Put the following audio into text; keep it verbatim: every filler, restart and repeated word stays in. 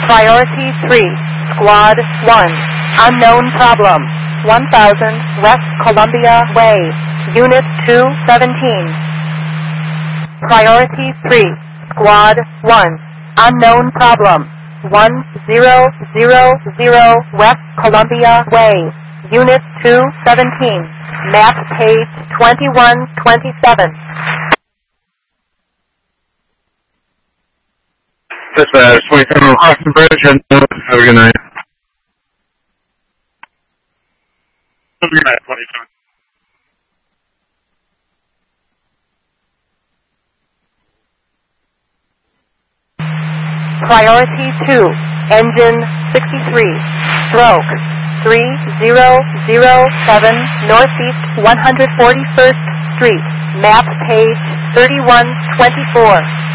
Priority three, Squad one, unknown problem, one thousand West Columbia Way, Unit two seventeen. Priority three, Squad one, unknown problem, one thousand West Columbia Way, Unit two seventeen, map page twenty-one twenty-seven. Dispatch, twenty-seven Austin Bridge, and have a good night. Have a good night, twenty-seven. Priority two, engine sixty-three, stroke three thousand seven Northeast one hundred forty-first Street, map page thirty-one twenty-four.